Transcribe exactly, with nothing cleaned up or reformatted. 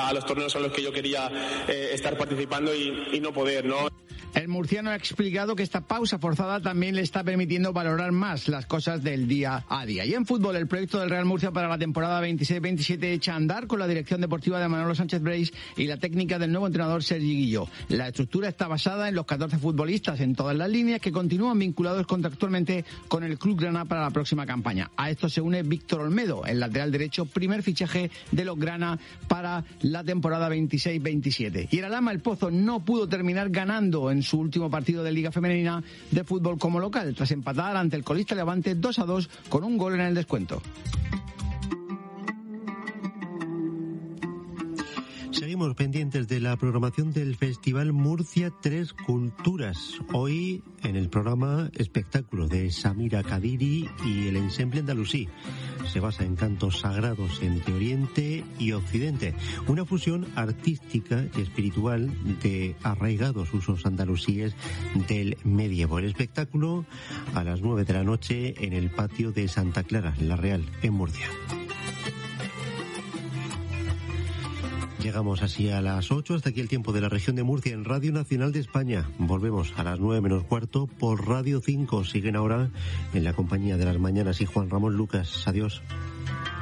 a los torneos en los que yo quería eh, estar participando y, y no poder, ¿no? El murciano ha explicado que esta pausa forzada también le está permitiendo valorar más las cosas del día a día. Y en fútbol, el proyecto del Real Murcia para la temporada veintiséis veintisiete echa a andar con la dirección deportiva de Manolo Sánchez Breis y la técnica del nuevo entrenador Sergi Guilló. La estructura está basada en los catorce futbolistas en todas las líneas que continúan vinculados contractualmente con el Club Grana para la próxima campaña. A esto se une Víctor Olmedo, el lateral derecho, primer fichaje de los Grana para la temporada veintiséis veintisiete. Y el Alhama El Pozo no pudo terminar ganando en su último partido de Liga Femenina de fútbol como local, tras empatar ante el colista Levante dos a dos con un gol en el descuento. Seguimos pendientes de la programación del Festival Murcia Tres Culturas. Hoy en el programa espectáculo de Samira Kadiri y el ensemble andalusí. Se basa en cantos sagrados entre Oriente y Occidente. Una fusión artística y espiritual de arraigados usos andalusíes del medievo. El espectáculo a las nueve de la noche en el patio de Santa Clara, La Real, en Murcia. Llegamos así a las ocho, hasta aquí el tiempo de la región de Murcia en Radio Nacional de España. Volvemos a las nueve menos cuarto por Radio cinco. Siguen ahora en la compañía de las mañanas y Juan Ramón Lucas. Adiós.